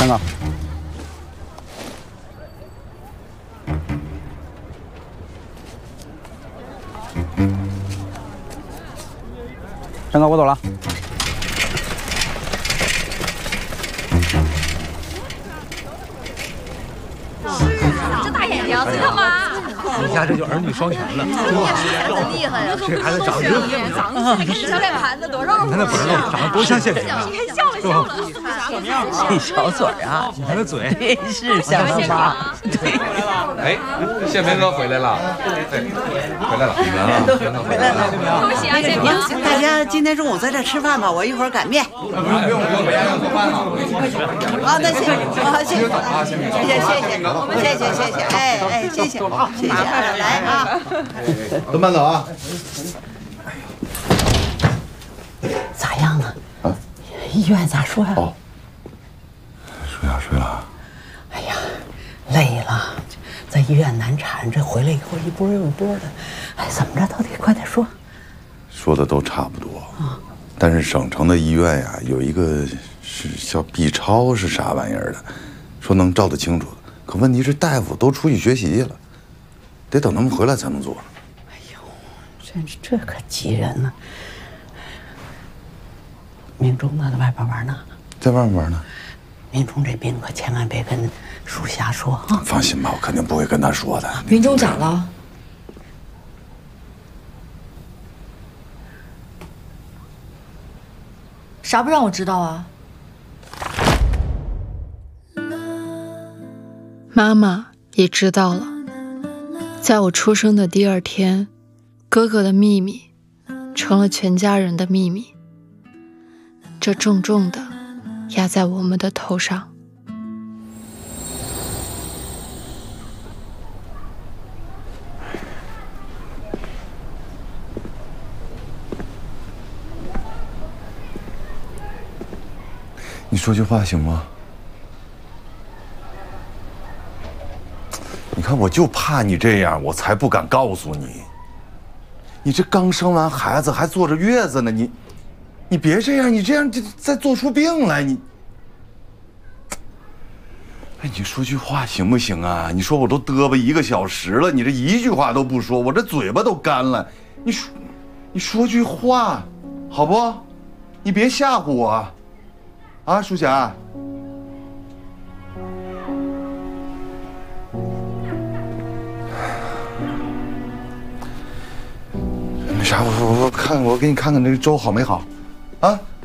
哥，陈哥，我走了。 这大眼睛是干嘛？ 你家这就儿女双全了， 真厉害呀！ 这孩子长得真长得小脸盘子多肉乎， 你看那本肉长得多像馅饼啊！ 你看笑了。 这小嘴啊， 你看那嘴， 是像他妈。对。 哎，宪平哥回来了，哎，回来了， 回来了， 恭喜啊，宪平！ 大家今天中午在这吃饭吧，我一会儿擀面。 不用，回家要做饭了。 好，那行，好，谢谢，谢谢，哎，谢谢，来啊， 都慢走啊！ 咋样啊？啊，医院咋说呀？ 哦，睡了。 哎呀，累了，在医院难产，这回来以后一波又一波的，哎，怎么着都得快点说。 说的都差不多啊，但是省城的医院呀，有一个是叫 B 超是啥玩意儿的，说能照得清楚，可问题是大夫都出去学习了，得等他们回来才能做。 哎呦，真是这可急人呢。明忠呢，在外边玩呢， 在外面玩呢。 明忠这病可千万别跟属下说啊！ 放心吧，我肯定不会跟他说的。 明忠咋了？啥不让我知道啊？ 妈妈也知道了，在我出生的第2天，哥哥的秘密成了全家人的秘密，这重重的压在我们的头上。 你说句话行吗？你看，我就怕你这样，我才不敢告诉你。你这刚生完孩子，还坐着月子呢，你别这样，你这样就再做出病来，你。哎，你说句话行不行啊？你说我都嘚啵1个小时了，你这一句话都不说，我这嘴巴都干了。你说句话，好不？你别吓唬我。啊，舒霞，那啥，我给你看看这个粥好没好？啊，